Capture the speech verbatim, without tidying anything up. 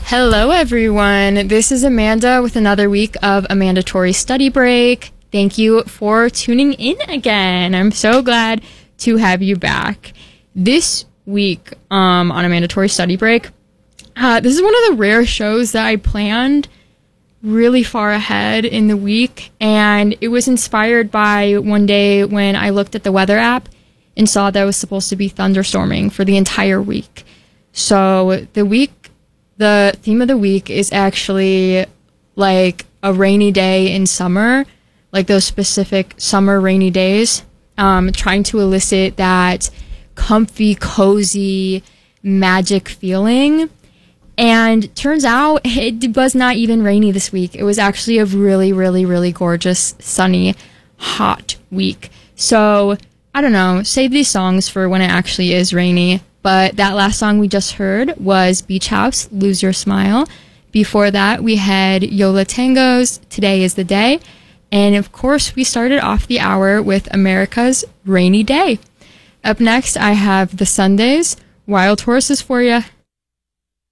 Hello, everyone. This is Amanda with another week of a mandatory study break. Thank you for tuning in again. I'm so glad to have you back. This week um, on a mandatory study break, uh, this is one of the rare shows that I planned really far ahead in the week, and it was inspired by one day when I looked at the weather app and saw that it was supposed to be thunderstorming for the entire week. So the week The theme of the week is actually like a rainy day in summer, like those specific summer rainy days, um, trying to elicit that comfy, cozy, magic feeling. And turns out it was not even rainy this week. It was actually a really, really, really gorgeous, sunny, hot week. So, I don't know, save these songs for when it actually is rainy. But that last song we just heard was Beach House, Lose Your Smile. Before that, we had Yo La Tengo's Today Is the Day. And of course, we started off the hour with America's Rainy Day. Up next, I have The Sundays, Wild Horses for you.